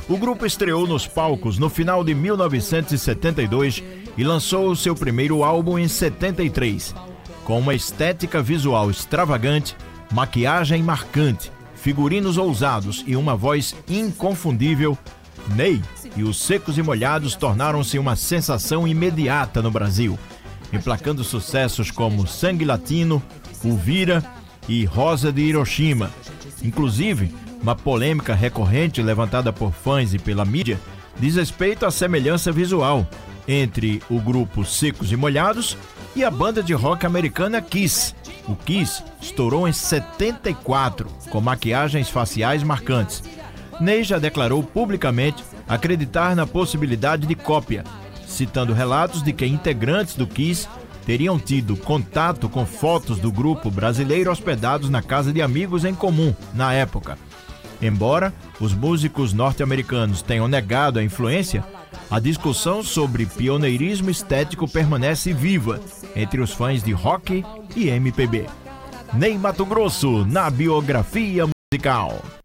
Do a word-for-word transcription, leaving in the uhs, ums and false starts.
O grupo estreou nos palcos no final de mil novecentos e setenta e dois e lançou o seu primeiro álbum em setenta e três. Com uma estética visual extravagante, maquiagem marcante, figurinos ousados e uma voz inconfundível, Ney e os Secos e Molhados tornaram-se uma sensação imediata no Brasil, emplacando sucessos como Sangue Latino, Uvira e Rosa de Hiroshima. Inclusive, uma polêmica recorrente levantada por fãs e pela mídia diz respeito à semelhança visual entre o grupo Secos e Molhados e a banda de rock americana Kiss. O Kiss estourou em setenta e quatro, com maquiagens faciais marcantes. Ney já declarou publicamente acreditar na possibilidade de cópia, citando relatos de que integrantes do Kiss teriam tido contato com fotos do grupo brasileiro hospedados na casa de amigos em comum na época. Embora os músicos norte-americanos tenham negado a influência, a discussão sobre pioneirismo estético permanece viva entre os fãs de rock e M P B. Ney Matogrosso, na biografia musical.